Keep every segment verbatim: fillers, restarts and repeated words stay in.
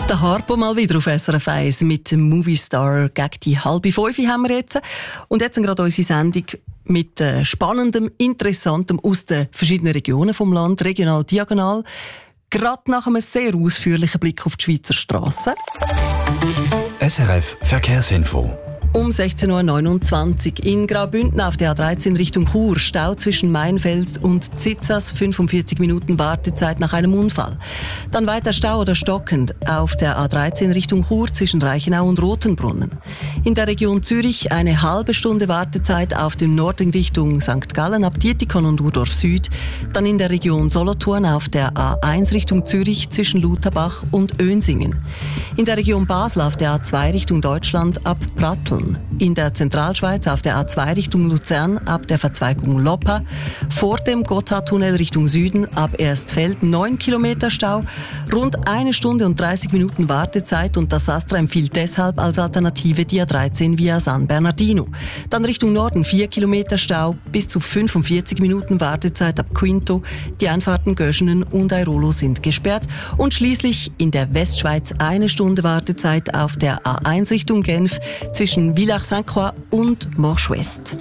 Der Harpo mal wieder auf S R F eins mit dem Movistar gegen die halbe Fünfe haben wir jetzt. Und jetzt gerade unsere Sendung mit äh, Spannendem, Interessantem aus den verschiedenen Regionen vom Land, regional, diagonal. Gerade nach einem sehr ausführlichen Blick auf die Schweizer Strassen. S R F Verkehrsinfo. Um sechzehn Uhr neunundzwanzig in Graubünden auf der A dreizehn Richtung Chur, Stau zwischen Mainfels und Zitzas, fünfundvierzig Minuten Wartezeit nach einem Unfall. Dann weiter Stau oder stockend auf der A dreizehn Richtung Chur zwischen Reichenau und Rotenbrunnen. In der Region Zürich eine halbe Stunde Wartezeit auf dem Norden Richtung Sankt Gallen ab Dietikon und Urdorf Süd. Dann in der Region Solothurn auf der A eins Richtung Zürich zwischen Lutherbach und Önsingen. In der Region Basel auf der A zwei Richtung Deutschland ab Pratteln. In der Zentralschweiz auf der A zwei Richtung Luzern ab der Verzweigung Loppa. Vor dem Gotthardtunnel Richtung Süden ab Erstfeld neun Kilometer Stau. Rund eine Stunde und dreißig Minuten Wartezeit und das Astra empfiehlt deshalb als Alternative die A dreizehn via San Bernardino. Dann Richtung Norden vier Kilometer Stau, bis zu fünfundvierzig Minuten Wartezeit ab Quinto. Die Einfahrten Göschenen und Airolo sind gesperrt. Und schließlich in der Westschweiz eine Stunde Wartezeit auf der A eins Richtung Genf zwischen Villars-Saint-Croix und Morsch-West.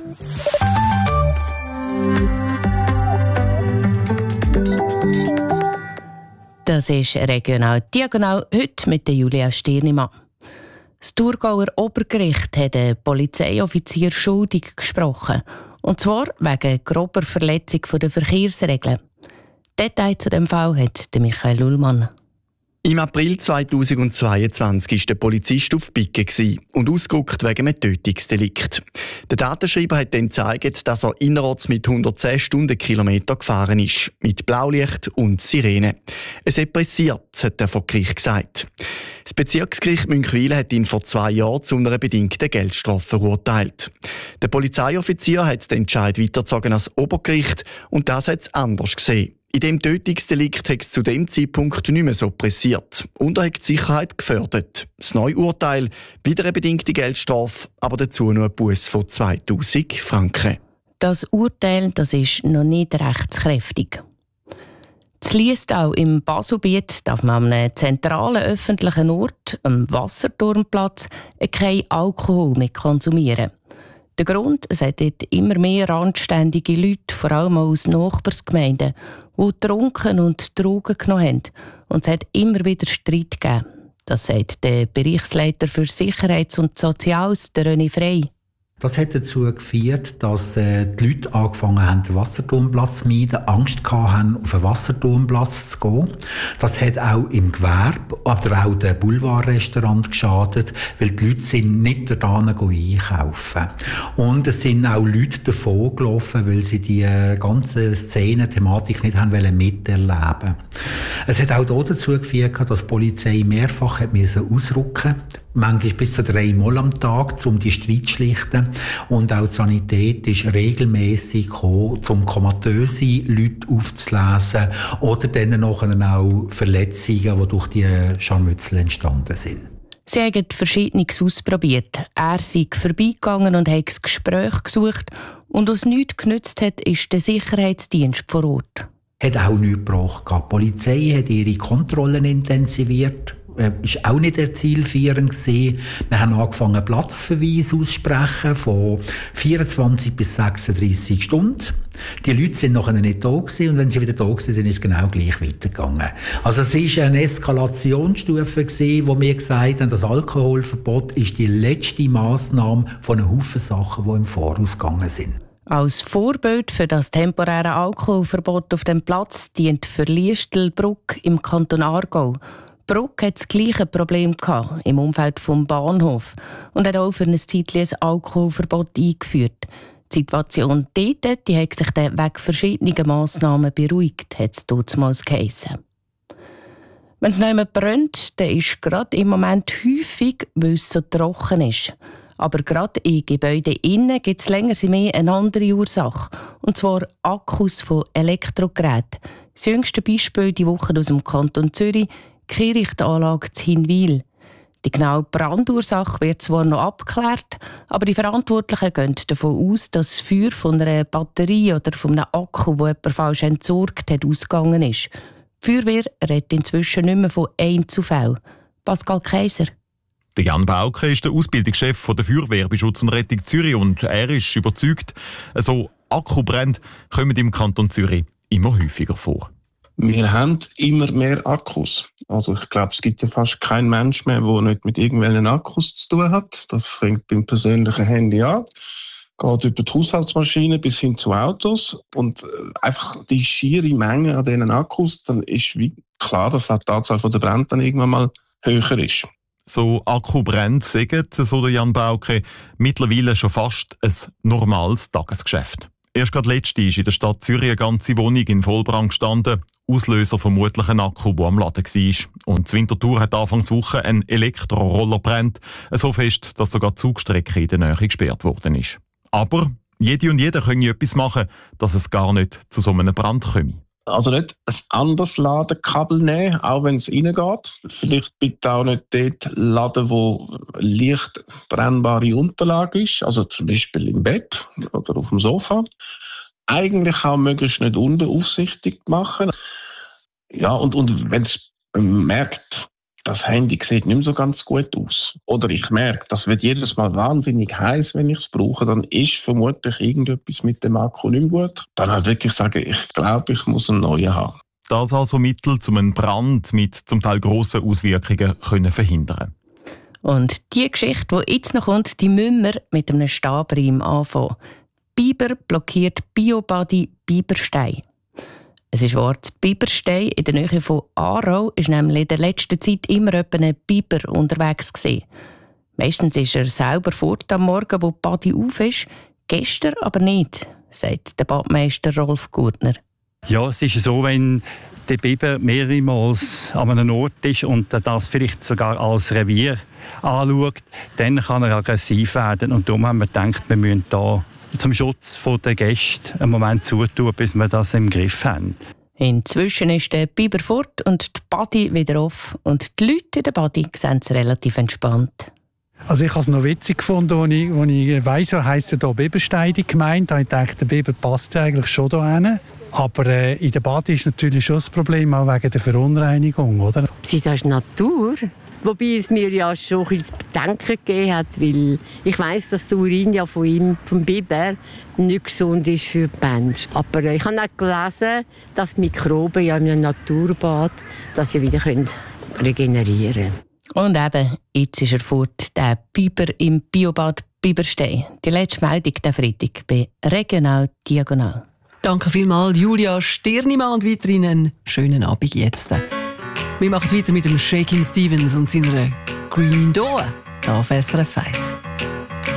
Das ist regional diagonal heute mit der Julia Stirnimann. Das Thurgauer Obergericht hat einen Polizeioffizier schuldig gesprochen. Und zwar wegen grober Verletzung der Verkehrsregeln. Details zu dem Fall hat Michael Ullmann. Im April zweitausendzweiundzwanzig war der Polizist auf Picke und ausgerückt wegen einem Tötungsdelikt. Der Datenschreiber hat dann gezeigt, dass er innerorts mit hundertzehn Stundenkilometer gefahren ist, mit Blaulicht und Sirene. Es hat pressiert, hat er vor Gericht gesagt. Das Bezirksgericht Münckwil hat ihn vor zwei Jahren zu einer bedingten Geldstrafe verurteilt. Der Polizeioffizier hat den Entscheid weitergezogen als Obergericht und das hat es anders gesehen. In dem Tötungsdelikt hat es zu dem Zeitpunkt nicht mehr so pressiert und er hat die Sicherheit gefördert. Das neue Urteil, wieder eine bedingte Geldstrafe, aber dazu nur ein Buß von zweitausend Franken. Das Urteil das ist noch nicht rechtskräftig. In Liestal im Baselbiet darf man an einem zentralen öffentlichen Ort, am Wasserturmplatz, kein Alkohol mehr konsumieren. Der Grund, es hat dort immer mehr randständige Leute, vor allem aus Nachbarsgemeinden, die getrunken und Drogen genommen haben. Und es hat immer wieder Streit gegeben. Das sagt der Bereichsleiter für Sicherheits- und Soziales, der René Frey. Das hat dazu geführt, dass äh, die Leute angefangen haben, den Wasserturmplatz zu meiden, Angst hatten, auf den Wasserturmplatz zu gehen. Das hat auch im Gewerbe, aber auch den Boulevardrestaurant geschadet, weil die Leute sind nicht dorthin einkaufen. Und es sind auch Leute davon gelaufen, weil sie die äh, ganze Szene-Thematik nicht haben wollen miterleben. Es hat auch dazu geführt, dass die Polizei mehrfach hat müssen ausrücken musste, manchmal bis zu drei Mal am Tag, um die Streit zu schlichten. Und auch die Sanität ist regelmässig gekommen, um komatöse Leute aufzulesen oder dann nachher auch Verletzungen, die durch die Scharmützel entstanden sind. Sie haben Verschiedenes ausprobiert. Er sei vorbeigegangen und hat das Gespräch gesucht. Und was nichts genützt hat, ist der Sicherheitsdienst vor Ort. Hat auch nichts gebracht. Die Polizei hat ihre Kontrollen intensiviert. Ist auch nicht zielführend gewesen. Wir haben angefangen, Platzverweis auszusprechen von vierundzwanzig bis sechsunddreissig Stunden. Die Leute sind nachher nicht da gewesen, und wenn sie wieder da waren, ist es genau gleich weitergegangen. Also es war eine Eskalationsstufe gewesen, wo wir gesagt haben, das Alkoholverbot ist die letzte Massnahme von einem Haufen Sachen, die im Voraus gegangen sind. Als Vorbild für das temporäre Alkoholverbot auf dem Platz dient für Liestelbruck im Kanton Aargau. Bruck hatte das gleiche Problem im Umfeld des Bahnhofs und hat auch für ein Zeitchen ein Alkoholverbot eingeführt. Die Situation dort die hat sich dann wegen verschiedener Massnahmen beruhigt, hat es damals geheissen. Wenn es nicht mehr brennt, dann ist gerade im Moment häufig, weil es so trocken ist. Aber gerade in Gebäuden innen gibt es länger mehr eine andere Ursache, und zwar Akkus von Elektrogeräten. Das jüngste Beispiel die Woche aus dem Kanton Zürich, die Kehrichtanlage zu Hinwil. Die genaue Brandursache wird zwar noch abgeklärt, aber die Verantwortlichen gehen davon aus, dass das Feuer von einer Batterie oder von einem Akku, den jemand falsch entsorgt hat, ausgegangen ist. Die Feuerwehr redet inzwischen nicht mehr von Einzelfällen. Pascal Kaiser. Der Jan Bauke ist der Ausbildungschef der Feuerwehr bei Schutz und Rettung Zürich und er ist überzeugt, so Akkubrände kommen im Kanton Zürich immer häufiger vor. Wir haben immer mehr Akkus. Also ich glaube, es gibt ja fast keinen Mensch mehr, der nicht mit irgendwelchen Akkus zu tun hat. Das fängt beim persönlichen Handy an, geht über die Haushaltsmaschine bis hin zu Autos. Und einfach die schiere Menge an diesen Akkus, dann ist wie klar, dass auch die Anzahl der Brände dann irgendwann mal höher ist. So Akkubrände sagen, so der Jan Bauke, mittlerweile schon fast ein normales Tagesgeschäft. Erst gerade letzte ist in der Stadt Zürich eine ganze Wohnung in Vollbrand gestanden. Auslöser vermutlich ein Akku, der am Laden war. Und die Winterthur hat Anfangswoche ein Elektroroller brennt, so fest, dass sogar die Zugstrecke in der Nähe gesperrt worden ist. Aber jede und jeder können etwas machen, dass es gar nicht zu so einem Brand komme. Also nicht ein anderes Ladekabel nehmen, auch wenn es reingeht. Vielleicht bitte auch nicht dort laden, wo leicht brennbare Unterlage ist, also zum Beispiel im Bett oder auf dem Sofa. Eigentlich auch möglichst nicht unbeaufsichtigt machen. Ja, und, und wenn es merkt, das Handy sieht nicht mehr so ganz gut aus. Oder ich merke, das wird jedes Mal wahnsinnig heiß, wenn ich es brauche, dann ist vermutlich irgendetwas mit dem Akku nicht mehr gut. Dann halt wirklich sagen, ich glaube, ich muss einen neuen haben. Das also Mittel, um einen Brand mit zum Teil grossen Auswirkungen können verhindern. Und die Geschichte, die jetzt noch kommt, die müssen wir mit einem Stabreim anfangen. Biber blockiert Biobody Biberstein. Es ist wahr, das Biberstein in der Nähe von Aarau ist nämlich in der letzten Zeit immer ein Biber unterwegs gewesen. Meistens ist er selber fort am Morgen, wo die Body auf ist, gestern aber nicht, sagt der Badmeister Rolf Gurtner. Ja, es ist so, wenn der Biber mehrere Mal an einem Ort ist und das vielleicht sogar als Revier anschaut, dann kann er aggressiv werden. Und darum haben wir gedacht, wir müssen da zum Schutz der Gäste einen Moment zutun, bis wir das im Griff haben. Inzwischen ist der Biber fort und die Body wieder auf. Und die Leute in der Body sehen es relativ entspannt. Also ich habe es noch witzig gefunden, als ich, als ich weiss, so heisst ja hier Biberstein die Gemeinde. Da ich dachte, der Biber passt ja eigentlich schon hier hin. Aber äh, in der Body ist natürlich schon das Problem, auch wegen der Verunreinigung, oder? Das ist Natur. Wobei es mir ja schon ein bisschen Bedenken gegeben hat, weil ich weiss, dass das Urin ja von ihm, vom Biber, nicht gesund ist für den Menschen. Aber ich habe auch gelesen, dass Mikroben ja in einem Naturbad dass sie wieder regenerieren können. Und eben, jetzt ist er fort, der Biber im Biobad Biberstein. Die letzte Meldung der Freitag bei Regional Diagonal. Danke vielmals, Julia Stirnimann, und weiterhin einen schönen Abend jetzt. Wir machen weiter mit dem Shakin' Stevens und seiner Green Door hier auf S R F eins.